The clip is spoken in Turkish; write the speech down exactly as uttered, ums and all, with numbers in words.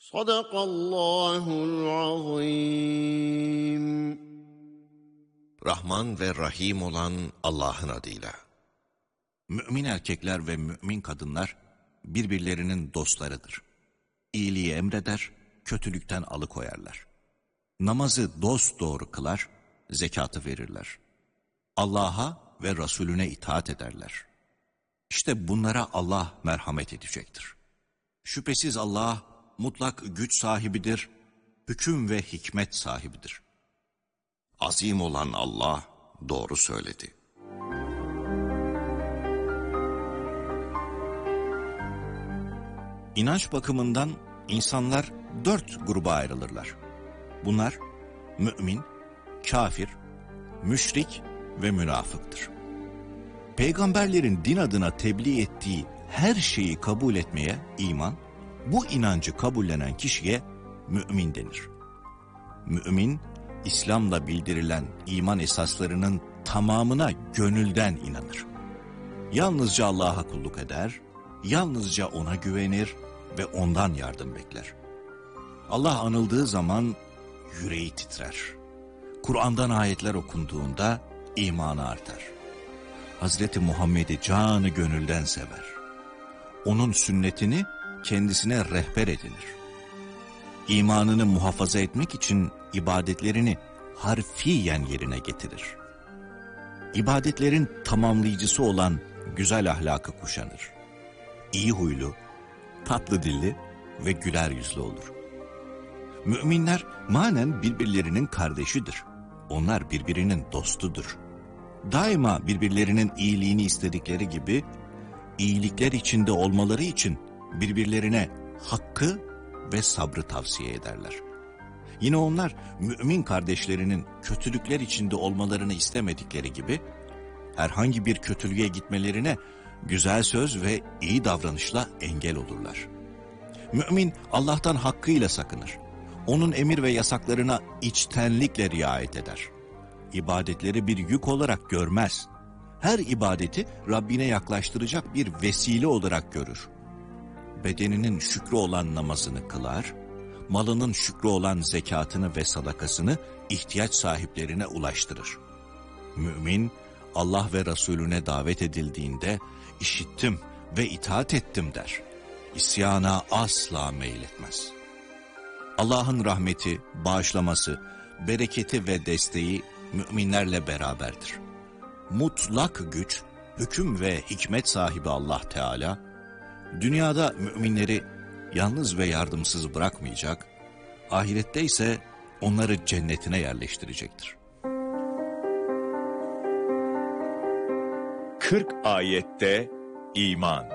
Sadakallahul azim. Rahman ve Rahim olan Allah'ın adıyla. Mümin erkekler ve mümin kadınlar birbirlerinin dostlarıdır. İyiliği emreder, kötülükten alıkoyarlar. Namazı dosdoğru kılar, zekatı verirler. Allah'a ve Resulüne itaat ederler. İşte bunlara Allah merhamet edecektir. Şüphesiz Allah mutlak güç sahibidir, hüküm ve hikmet sahibidir. Azim olan Allah doğru söyledi. İnanç bakımından insanlar dört gruba ayrılırlar. Bunlar mümin, kafir, müşrik ve münafıktır. Peygamberlerin din adına tebliğ ettiği her şeyi kabul etmeye iman, bu inancı kabullenen kişiye mümin denir. Mümin, İslam'da bildirilen iman esaslarının tamamına gönülden inanır. Yalnızca Allah'a kulluk eder, yalnızca O'na güvenir ve O'ndan yardım bekler. Allah anıldığı zaman yüreği titrer. Kur'an'dan ayetler okunduğunda imanı artar. Hazreti Muhammed'i canı gönülden sever. Onun sünnetini kendisine rehber edinir. İmanını muhafaza etmek için ibadetlerini harfiyen yerine getirir. İbadetlerin tamamlayıcısı olan güzel ahlakı kuşanır. İyi huylu, tatlı dilli ve güler yüzlü olur. Müminler manen birbirlerinin kardeşidir. Onlar birbirinin dostudur. Daima birbirlerinin iyiliğini istedikleri gibi, iyilikler içinde olmaları için birbirlerine hakkı ve sabrı tavsiye ederler. Yine onlar mümin kardeşlerinin kötülükler içinde olmalarını istemedikleri gibi, herhangi bir kötülüğe gitmelerine güzel söz ve iyi davranışla engel olurlar. Mümin Allah'tan hakkıyla sakınır. Onun emir ve yasaklarına içtenlikle riayet eder. İbadetleri bir yük olarak görmez. Her ibadeti Rabbine yaklaştıracak bir vesile olarak görür. Bedeninin şükrü olan namazını kılar, malının şükrü olan zekatını ve sadakasını ihtiyaç sahiplerine ulaştırır. Mümin, Allah ve Resulüne davet edildiğinde işittim ve itaat ettim der. İsyana asla meyletmez. Allah'ın rahmeti, bağışlaması, bereketi ve desteği müminlerle beraberdir. Mutlak güç, hüküm ve hikmet sahibi Allah Teala, dünyada müminleri yalnız ve yardımsız bırakmayacak, ahirette ise onları cennetine yerleştirecektir. kırk ayette iman.